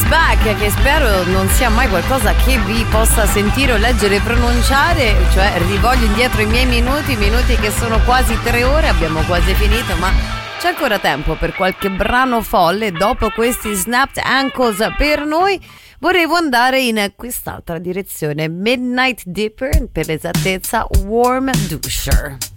Back, che spero non sia mai qualcosa che vi possa sentire o leggere e pronunciare, cioè rivoglio indietro i miei minuti che sono quasi 3 ore, abbiamo quasi finito, ma c'è ancora tempo per qualche brano folle. Dopo questi Snapped Ankles per noi volevo andare in quest'altra direzione, Midnight Dipper, per l'esattezza Warm Doucher.